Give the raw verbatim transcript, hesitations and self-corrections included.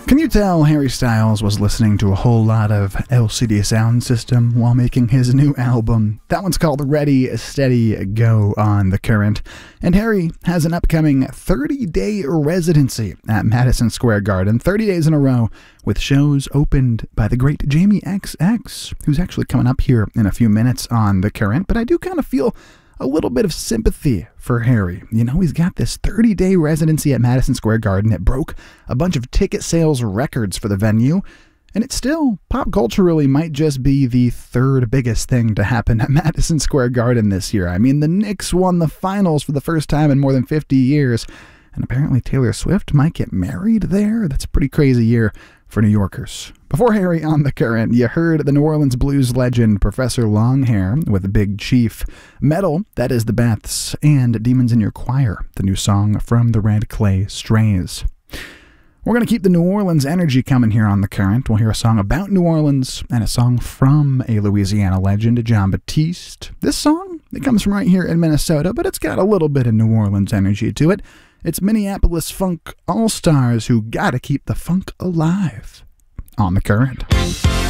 Can you tell Harry Styles was listening to a whole lot of L C D Sound System while making his new album? That one's called Ready, Steady, Go on The Current. And Harry has an upcoming thirty-day residency at Madison Square Garden, thirty days in a row, with shows opened by the great Jamie X X, who's actually coming up here in a few minutes on The Current. But I do kind of feel a little bit of sympathy for Harry. You know, he's got this thirty-day residency at Madison Square Garden. It broke a bunch of ticket sales records for the venue, and it still, pop culturally, might just be the third biggest thing to happen at Madison Square Garden this year. I mean, the Knicks won the finals for the first time in more than fifty years, and apparently Taylor Swift might get married there. That's a pretty crazy year for New Yorkers. Before Harry on The Current, you heard the New Orleans blues legend Professor Longhair with Big Chief, Metal, that is the Beths, and Demons in Your Choir, the new song from the Red Clay Strays. We're going to keep the New Orleans energy coming here on The Current. We'll hear a song about New Orleans and a song from a Louisiana legend, Jon Batiste. This song, it comes from right here in Minnesota, but it's got a little bit of New Orleans energy to it. It's Minneapolis Funk All-Stars who gotta keep the funk alive on The Current.